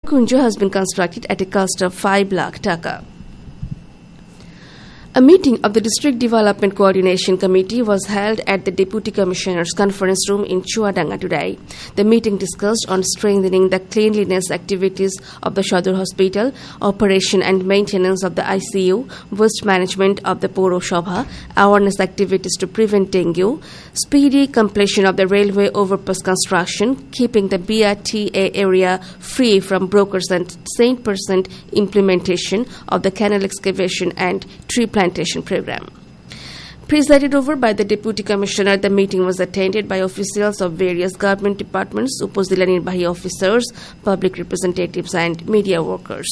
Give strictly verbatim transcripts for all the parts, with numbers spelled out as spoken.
Kunjo has been constructed at a cost of five lakh taka. A meeting of the District Development Coordination Committee was held at the Deputy Commissioner's Conference Room in Chuadanga today. The meeting discussed on strengthening the cleanliness activities of the Sadur Hospital, operation and maintenance of the I C U, waste management of the Poro Shobha, awareness activities to prevent dengue, speedy completion of the railway overpass construction, keeping the B R T A area free from brokers and one hundred percent implementation of the canal excavation and tree plantation program. Presided over by the Deputy Commissioner, the meeting was attended by officials of various government departments, Upazila Nirbahi officers, public representatives and media workers.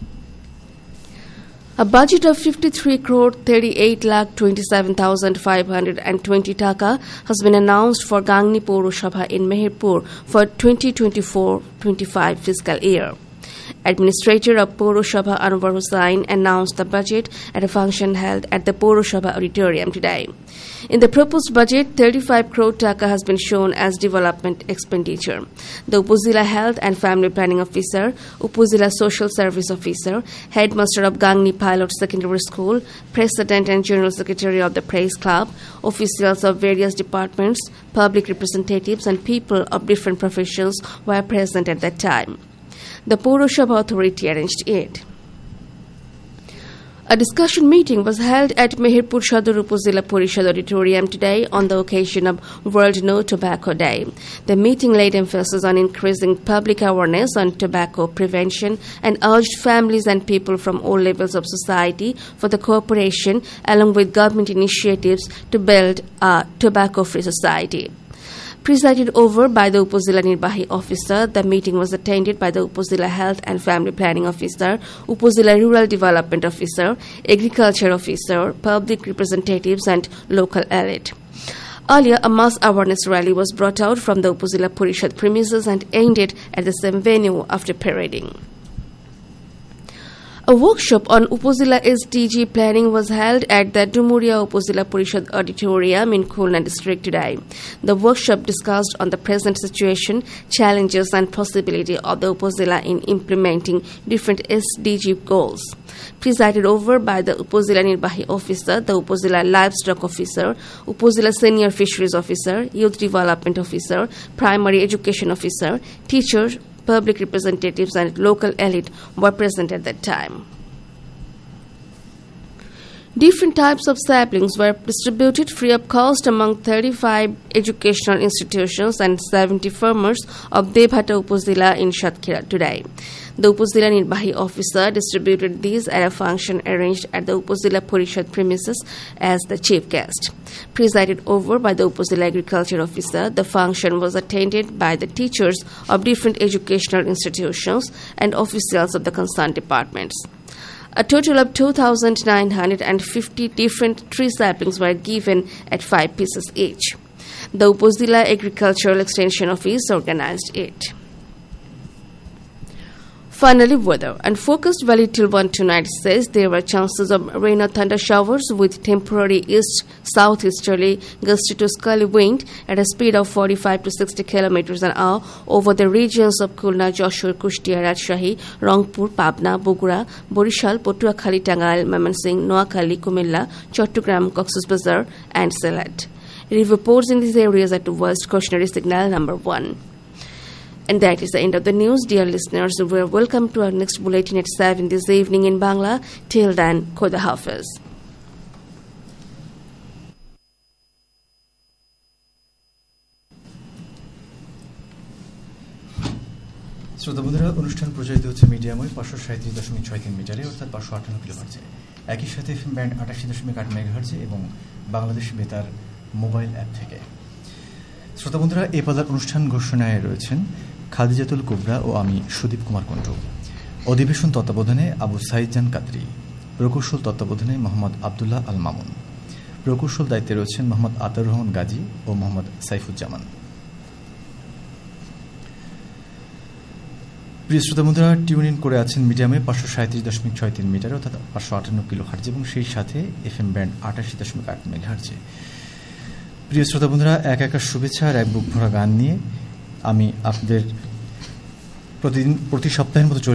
A budget of fifty-three crore thirty-eight lakh twenty-seven thousand five hundred twenty taka has been announced for Gangni Poro Shobha in Meherpur for twenty twenty-four twenty-five fiscal year. Administrator of Poro Shobha Anwar Hussain announced the budget at a function held at the Poro Shobha Auditorium today. In the proposed budget, thirty-five crore taka has been shown as development expenditure. The Upazila Health and Family Planning Officer, Upazila Social Service Officer, Headmaster of Gangni Pilot Secondary School, President and General Secretary of the Press Club, officials of various departments, public representatives and people of different professions were present at that time. The Poro Shobha Authority arranged it. A discussion meeting was held at Meherpur Sadur Upazila Porishad Auditorium today on the occasion of World No Tobacco Day. The meeting laid emphasis on increasing public awareness on tobacco prevention and urged families and people from all levels of society for the cooperation along with government initiatives to build a tobacco-free society. Presided over by the Upazila Nirbahi officer, the meeting was attended by the Upazila Health and Family Planning Officer, Upazila Rural Development Officer, Agriculture Officer, public representatives and local elite. Earlier, a mass awareness rally was brought out from the Upazila Porishad premises and ended at the same venue after parading. A workshop on Upazila S D G planning was held at the Dumuria Upazila Porishad Auditorium in Khulna district today. The workshop discussed on the present situation, challenges and possibility of the Upazila in implementing different S D G goals. Presided over by the Upazila Nirbahi officer, the Upazila Livestock Officer, Upazila Senior Fisheries Officer, Youth Development Officer, Primary Education Officer, teachers, public representatives and local elite were present at that time. Different types of saplings were distributed free of cost among thirty-five educational institutions and seventy farmers of Debhata Upazila in Satkhira today. The Upazila Nirbahi officer distributed these at a function arranged at the Upazila Porishad premises as the chief guest. Presided over by the Upazila Agriculture Officer, the function was attended by the teachers of different educational institutions and officials of the concerned departments. A total of two thousand nine hundred fifty different tree saplings were given at five pieces each. The Upazila Agricultural Extension Office organized it. Finally, weather. Unfocused valley till one tonight says there were chances of rain or thunder showers with temporary east-southeasterly gusty to scully wind at a speed of forty-five to sixty kilometers an hour over the regions of Khulna, Joshua, Kushtia, Rajshahi, Rangpur, Pabna, Bogura, Borishal, Potuakhali, Tangail, Mamansingh, Noakhali, Kumilla, Chattogram, Cox's Bazar, and Sylhet. River reports in these areas at the worst cautionary signal number one. And that is the end of the news. Dear listeners, we are welcome to our next bulletin at seven this evening in Bangla. Till then, Khoda Hafiz. শ্রোতা বন্ধুরা, অনুষ্ঠান প্রচারিত হচ্ছে মিডিয়াময় পাঁচশো সাঁত্রিশ দশমিক ছয় তিন মিটারে অর্থাৎ পাঁচশো আটান্ন কিলোহার্টজে, একই সাথে এফএম ব্যান্ড আটাশি দশমিক আট মেগাহার্টজে এবং বাংলাদেশ বেতার মোবাইল অ্যাপ থেকে। শ্রোতা বন্ধুরা, এ পালার অনুষ্ঠান ঘোষণায় রয়েছেন খাদিজাতুল কুবরা ও আমি সুদীপ কুমার কুণ্ডু। অধিবেশন তত্ত্বাবধানে আবু সাইজান কাদরি, প্রকৌশল তত্ত্বাবধানে মোহাম্মদ আবদুল্লাহ আল মামুন, প্রকৌশল দায়িত্বে রয়েছেন মোহাম্মদ আতাউর রহমান গাজী ও মোহাম্মদ সাইফুজ্জামান। প্রিয় শ্রোতা বন্ধুরা, টিউন ইন করে আছেন মিডিয়ামে পাঁচশো সাঁত্রিশ দশমিক ছয় তিন মিটার অর্থাৎ পাঁচশো আটান্ন কিলো হার্টজ এবং সেই সাথে এফ এম ব্যান্ড আটাশি দশমিক আট মেগাহার্টজে। প্রিয় শ্রোতা বন্ধুরা, এক একা শুভেচ্ছা আর এক বুক ভরা গান নিয়ে আমি আপনাদের প্রতিদিন প্রতি সপ্তাহের মতো